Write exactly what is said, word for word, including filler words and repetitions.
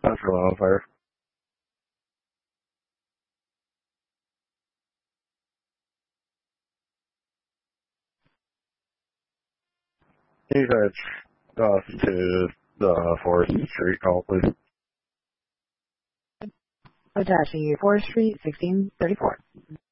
Central Wildfire. You guys off to the Forest Street call, please. Attaching you Forest Street, sixteen thirty-four.